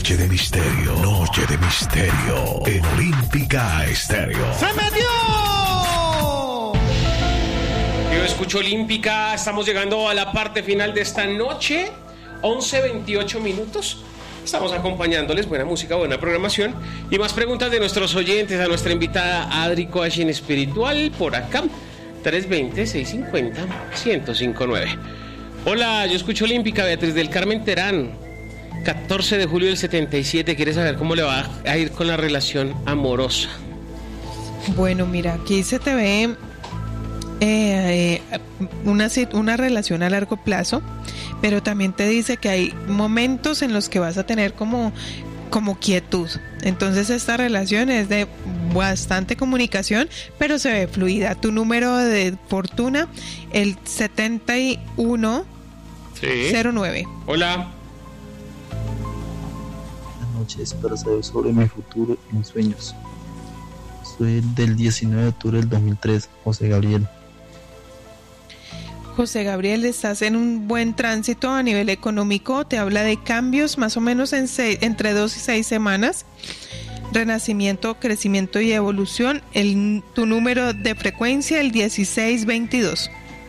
Noche de misterio. Noche de misterio. En Olímpica Estéreo. ¡Se metió! Yo escucho Olímpica. Estamos llegando a la parte final de esta noche. 11:28 minutos. Estamos acompañándoles, buena música, buena programación y más preguntas de nuestros oyentes. A nuestra invitada Adri Coaching Espiritual por acá, 320-650-1059. Hola, yo escucho Olímpica. Beatriz del Carmen Terán, 14 de julio del 77. ¿Quiere saber cómo le va a ir con la relación amorosa? Bueno, mira, aquí se te ve una relación a largo plazo, pero también te dice que hay momentos en los que vas a tener como quietud. Entonces esta relación es de bastante comunicación, pero se ve fluida. Tu número de fortuna, el 7109. Hola. Buenas noches, para saber sobre mi futuro y mis sueños. Soy del 19 de octubre del 2003, José Gabriel. José Gabriel, estás en un buen tránsito a nivel económico. Te habla de cambios más o menos entre 2 y 6 semanas. Renacimiento, crecimiento y evolución. Tu número de frecuencia, el 1622.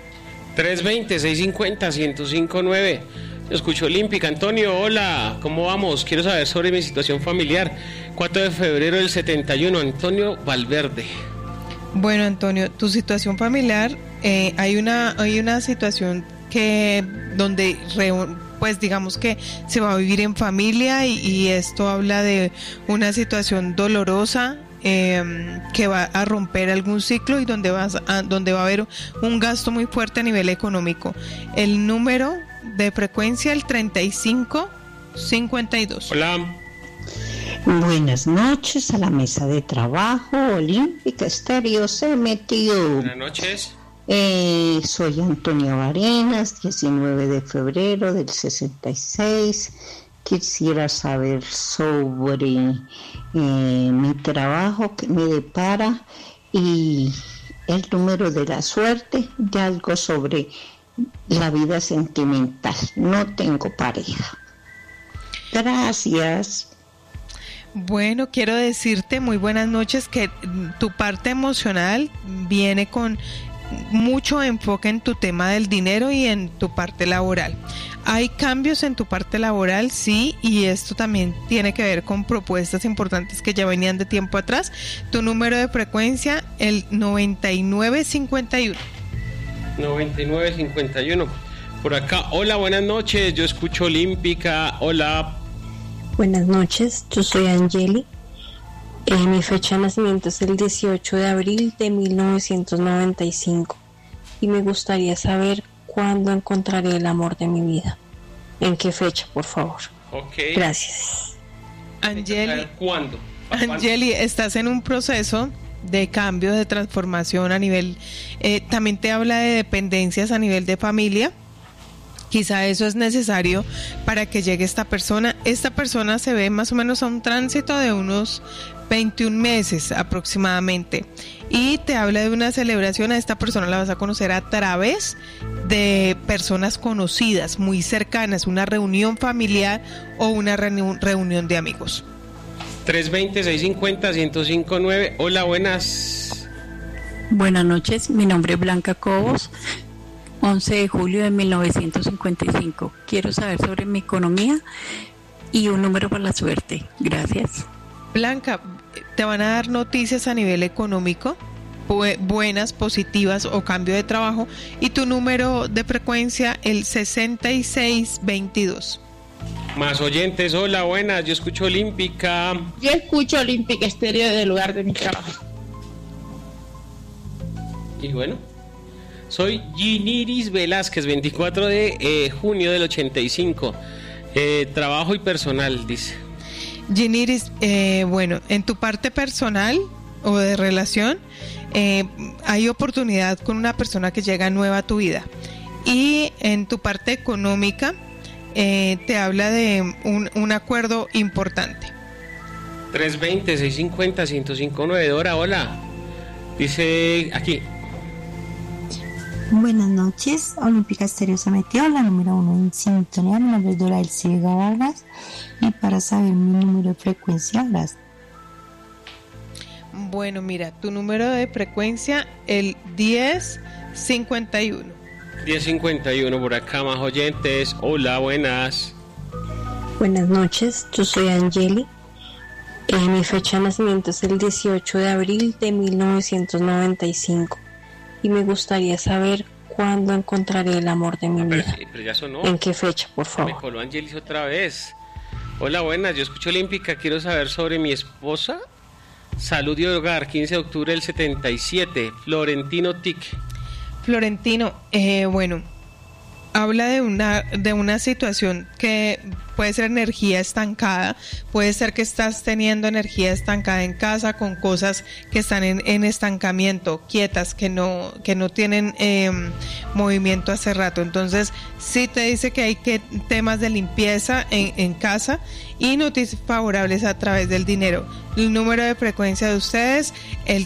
320-650-1059. Yo escucho Olímpica. Antonio, hola, ¿cómo vamos? Quiero saber sobre mi situación familiar. 4 de febrero del 71, Antonio Valverde. Bueno, Antonio, tu situación familiar, hay una situación donde pues digamos que se va a vivir en familia y esto habla de una situación dolorosa que va a romper algún ciclo y donde va a haber un gasto muy fuerte a nivel económico. El número de frecuencia, el 3552. Hola. Buenas noches a la mesa de trabajo. Olímpica Estéreo se metió. Buenas noches. Soy Antonio Arenas, 19 de febrero del 66. Quisiera saber sobre mi trabajo que me depara y el número de la suerte y algo sobre la vida sentimental. No tengo pareja. Gracias. Bueno, quiero decirte muy buenas noches que tu parte emocional viene con mucho enfoque en tu tema del dinero y en tu parte laboral. Hay cambios en tu parte laboral, sí, y esto también tiene que ver con propuestas importantes que ya venían de tiempo atrás. Tu número de frecuencia, el 9951. 9951. Por acá, hola, buenas noches, yo escucho Olímpica. Hola. Buenas noches, yo soy Angeli. Mi fecha de nacimiento es el 18 de abril de 1995 y me gustaría saber cuándo encontraré el amor de mi vida. ¿En qué fecha, por favor? Ok. Gracias. ¿Cuándo? Angeli, estás en un proceso de cambio, de transformación a nivel, también te habla de dependencias a nivel de familia. Quizá eso es necesario para que llegue esta persona. Esta persona se ve más o menos a un tránsito de unos 21 meses aproximadamente. Y te habla de una celebración. A esta persona la vas a conocer a través de personas conocidas, muy cercanas, una reunión familiar o una reunión de amigos. 320-650-1059. Hola, buenas. Buenas noches, mi nombre es Blanca Cobos. 11 de julio de 1955. Quiero saber sobre mi economía y un número para la suerte. Gracias. Blanca, te van a dar noticias a nivel económico, buenas, positivas o cambio de trabajo, y tu número de frecuencia, el 6622. Más oyentes, hola, buenas, yo escucho Olímpica. Yo escucho Olímpica Estéreo del lugar de mi trabajo. Y bueno, soy Giniris Velázquez, 24 de junio del 85. Trabajo y personal, dice. Giniris, bueno, en tu parte personal o de relación, hay oportunidad con una persona que llega nueva a tu vida. Y en tu parte económica, te habla de un acuerdo importante. 320-650-1059. Dora, hola. Dice aquí. Buenas noches, Olímpica Estéreo se metió, la número 1 en sintonía. Mi nombre es Dorael Silva Vargas y para saber mi número de frecuencia, gracias. Bueno, mira, tu número de frecuencia, el 1051. 1051 por acá, más oyentes. Hola, buenas. Buenas noches, yo soy Angeli. Mi fecha de nacimiento es el 18 de abril de 1995 y me gustaría saber cuándo encontraré el amor de mi vida. Pero ya sonó. ¿En qué fecha, por favor? Me coló Angelis otra vez. Hola, buenas, yo escucho Olímpica, quiero saber sobre mi esposa. Salud y hogar, 15 de octubre del 77, Florentino Tic. Florentino, bueno, habla de una situación que puede ser energía estancada, puede ser que estás teniendo energía estancada en casa con cosas que están en estancamiento, quietas, que no tienen movimiento hace rato. Entonces, sí te dice que hay temas de limpieza en casa y noticias favorables a través del dinero. El número de frecuencia de ustedes, el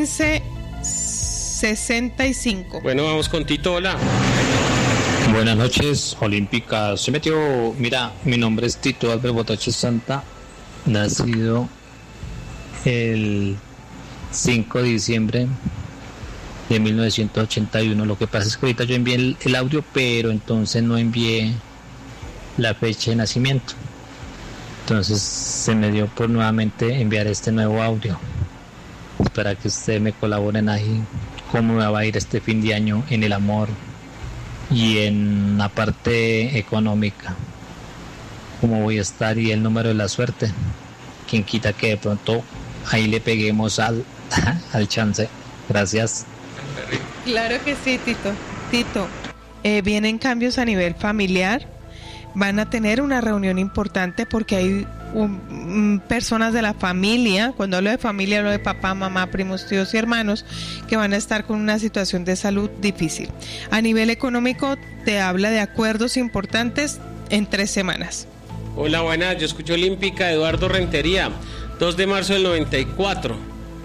1565. Bueno, vamos con Tito, hola. Buenas noches, Olímpica. Se metió, mira, mi nombre es Tito Álvarez Botache Santa, nacido el 5 de diciembre de 1981. Lo que pasa es que ahorita yo envié el audio, pero entonces no envié la fecha de nacimiento. Entonces se me dio por nuevamente enviar este nuevo audio para que ustedes me colaboren ahí cómo me va a ir este fin de año en el amor y en la parte económica, cómo voy a estar y el número de la suerte. Quien quita que de pronto ahí le peguemos al chance. Gracias. Claro que sí, Tito. Vienen cambios a nivel familiar. Van a tener una reunión importante porque hay personas de la familia, cuando hablo de familia hablo de papá, mamá, primos, tíos y hermanos, que van a estar con una situación de salud difícil. A nivel económico te habla de acuerdos importantes en 3 semanas. Hola, buenas, yo escucho Olímpica, Eduardo Rentería, 2 de marzo del 94.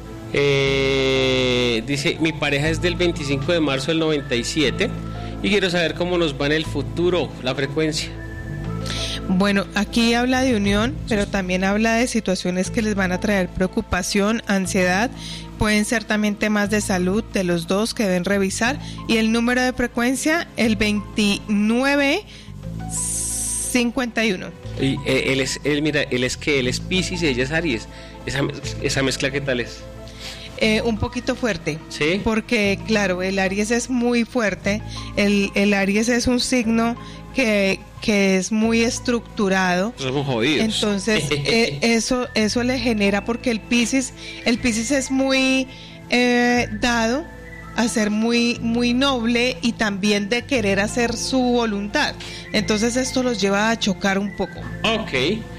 Dice, mi pareja es del 25 de marzo del 97 y quiero saber cómo nos va en el futuro, la frecuencia. Bueno, aquí habla de unión, pero también habla de situaciones que les van a traer preocupación, ansiedad. Pueden ser también temas de salud de los dos que deben revisar. Y el número de frecuencia, el 2951. Y él es Piscis y ella es Aries. Esa mezcla, ¿qué tal es? Un poquito fuerte. ¿Sí? Porque, claro, el Aries es muy fuerte. El Aries es un signo que es muy estructurado. Somos jodidos. Entonces eso le genera, porque el Piscis es muy dado a ser muy muy noble y también de querer hacer su voluntad. Entonces esto los lleva a chocar un poco. Ok.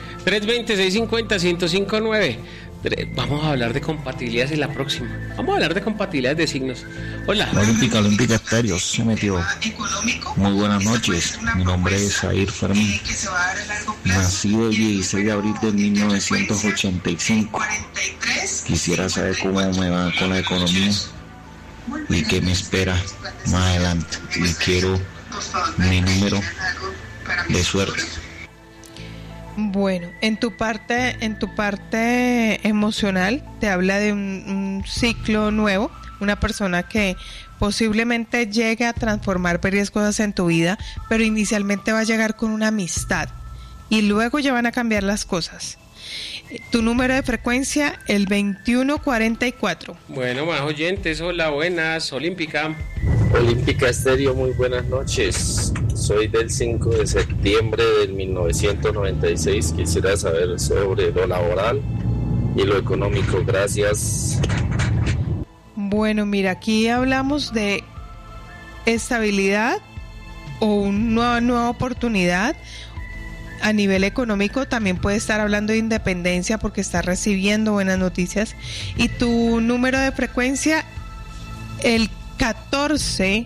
320-650-1059. Vamos a hablar de compatibilidades en la próxima. Vamos a hablar de compatibilidades de signos. Hola. Olímpica Estéreo se metió. Muy buenas noches. Mi nombre es Jair Fermín. Nacido el 16 de abril de 1985. Quisiera saber cómo me va con la economía y qué me espera más adelante. Y quiero mi número de suerte. Bueno, en tu parte emocional te habla de un ciclo nuevo, una persona que posiblemente llegue a transformar varias cosas en tu vida, pero inicialmente va a llegar con una amistad y luego ya van a cambiar las cosas. Tu número de frecuencia, el 2144. Bueno, más oyentes, hola, buenas, Olímpica. Olímpica Estéreo, muy buenas noches. Soy del 5 de septiembre del 1996. Quisiera saber sobre lo laboral y lo económico. Gracias. Bueno, mira, aquí hablamos de estabilidad o una nueva oportunidad. A nivel económico también puede estar hablando de independencia porque está recibiendo buenas noticias. Y tu número de frecuencia, el 14.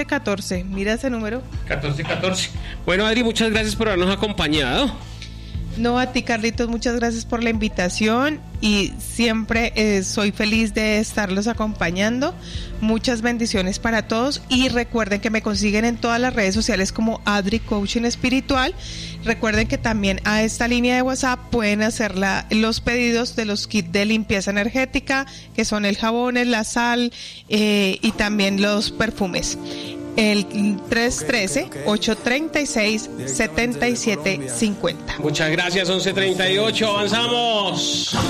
Mira ese número. 1414. Bueno, Adri, muchas gracias por habernos acompañado. No, a ti, Carlitos, muchas gracias por la invitación y siempre soy feliz de estarlos acompañando. Muchas bendiciones para todos y recuerden que me consiguen en todas las redes sociales como Adri Coaching Espiritual. Recuerden que también a esta línea de WhatsApp pueden hacer los pedidos de los kits de limpieza energética, que son el jabón, la sal y también los perfumes. El 313-836-7750. Muchas gracias, 11:38, avanzamos.